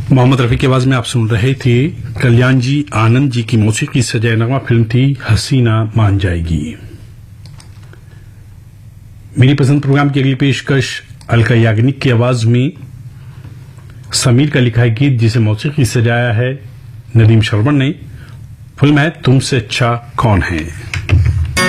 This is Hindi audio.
मोहम्मद रफी की आवाज में आप सुन रहे थे कल्याण जी आनंद जी की मौसीकी से सजाए नगमा फिल्म थी हसीना मान जाएगी। मेरी पसंद प्रोग्राम की अगली पेशकश अलका याग्निक की आवाज में समीर का लिखा गीत जिसे मौसीकी से सजाया है नदीम श्रवण ने। फिल्म है तुमसे अच्छा कौन है।